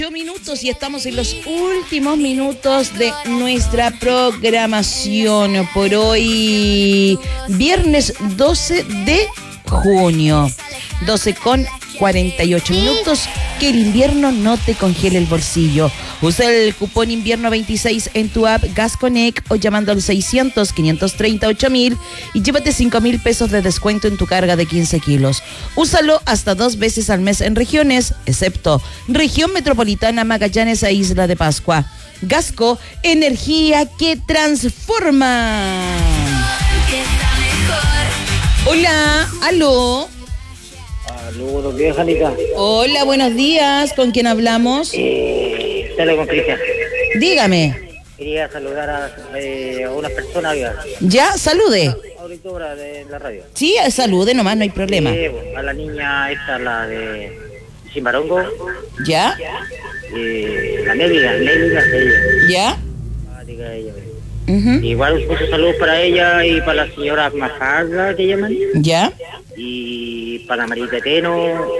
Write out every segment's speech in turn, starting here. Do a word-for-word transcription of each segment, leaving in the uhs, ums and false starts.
Minutos y estamos en los últimos minutos de nuestra programación por hoy, viernes doce de junio, doce con cuarenta y ocho minutos. Que el invierno no te congele el bolsillo. Usa el cupón invierno veintiséis en tu app GasConnect o llamando al seiscientos, quinientos treinta, ocho mil y llévate cinco mil pesos de descuento en tu carga de quince kilos. Úsalo hasta dos veces al mes en regiones, excepto región metropolitana, Magallanes e Isla de Pascua. Gasco, energía que transforma. Hola, aló. Saludos, días, Janica. Hola, buenos días. ¿Con quién hablamos? Eh, Sale con Cristian. Dígame. Quería saludar a, eh, a una persona, oiga. Ya, salude. Auditora de la radio. Sí, salude nomás, no hay problema. Eh, a la niña esta, la de Chimbarongo. ¿Ya? Eh, la Nelly, la Nelly, la de ella. ¿Ya? Ah, diga ella. Uh-huh. Igual muchos saludos para ella y para la señora Majarda, que llaman. ¿Ya? Y para Marita Teno,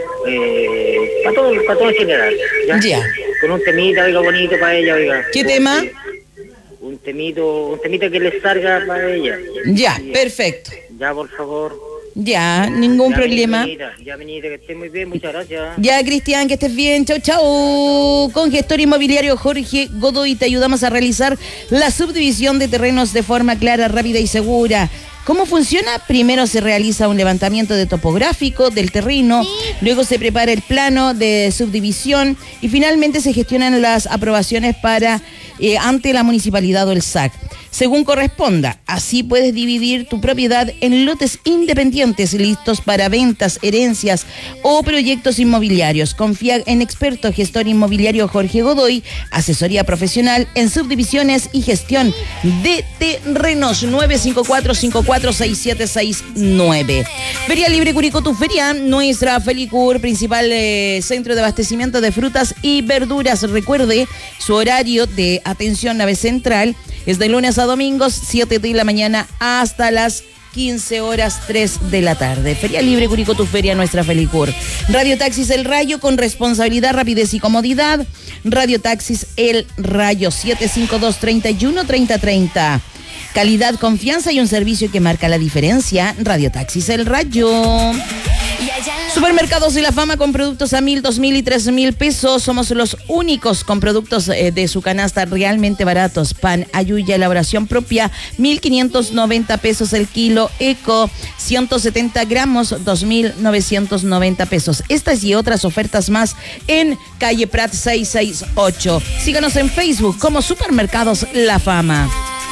eh, para todo, para todo en general. ¿Ya? Ya. Con un temita, oiga, bonito para ella, oiga. ¿Qué tema? Un temito, un temita que le salga para ella. Ya, Y, perfecto. Ya, por favor. Ya, ningún ya, problema. Benita, ya, Benita, que estés muy bien, muchas gracias. Ya, Cristian, que estés bien. Chau, chau. Con Gestor Inmobiliario Jorge Godoy te ayudamos a realizar la subdivisión de terrenos de forma clara, rápida y segura. ¿Cómo funciona? Primero se realiza un levantamiento de topográfico del terreno, luego se prepara el plano de subdivisión y finalmente se gestionan las aprobaciones para eh, ante la municipalidad o el S A C. Según corresponda, así puedes dividir tu propiedad en lotes independientes listos para ventas, herencias o proyectos inmobiliarios. Confía en experto gestor inmobiliario Jorge Godoy, asesoría profesional en subdivisiones y gestión de terrenos. Nueve cinco cuatro, cinco cuatro seis siete seis nueve. Feria Libre Curicó, tu feria, nuestra Felicur, principal eh, centro de abastecimiento de frutas y verduras. Recuerde, su horario de atención nave central es de lunes a domingos, siete de la mañana hasta las quince horas, tres de la tarde. Feria Libre Curicó, tu feria, nuestra Felicur. Radio Taxis El Rayo, con responsabilidad, rapidez y comodidad. Radio Taxis El Rayo, siete cinco dos, treinta y uno, treinta, treinta. Calidad, confianza y un servicio que marca la diferencia. Radio Taxis El Rayo. Supermercados de la Fama, con productos a mil, dos mil y tres mil pesos. Somos los únicos con productos eh, de su canasta realmente baratos. Pan Ayuya, elaboración propia, mil quinientos noventa pesos el kilo. Eco, ciento setenta gramos, dos mil novecientos noventa pesos. Estas y otras ofertas más en calle Prat seiscientos sesenta y ocho. Síganos en Facebook como Supermercados La Fama.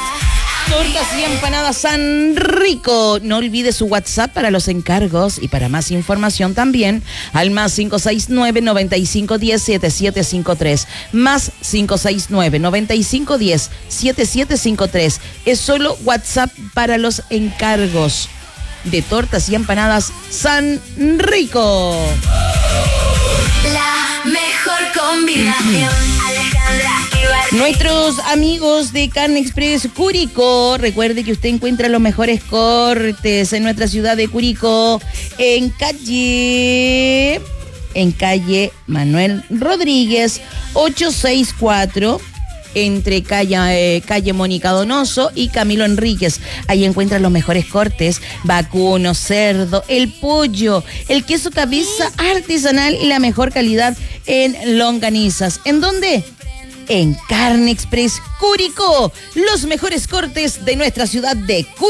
Tortas y empanadas San Rico. No olvide su WhatsApp para los encargos y para más información también al más cinco seis nueve, noventa y cinco diez, setenta y siete cincuenta y tres. Más cinco seis nueve, noventa y cinco diez, setenta y siete cincuenta y tres. Es solo WhatsApp para los encargos de tortas y empanadas San Rico. La mejor combinación. Alejandra y Nuestros amigos de Carne Express Curicó, recuerde que usted encuentra los mejores cortes en nuestra ciudad de Curicó, en calle, en calle Manuel Rodríguez, ochocientos sesenta y cuatro, entre calle, eh, calle Mónica Donoso y Camilo Enríquez. Ahí encuentran los mejores cortes: vacuno, cerdo, el pollo, el queso cabeza artesanal y la mejor calidad en longanizas. ¿En dónde? En Carne Express Curicó, los mejores cortes de nuestra ciudad de Curicó.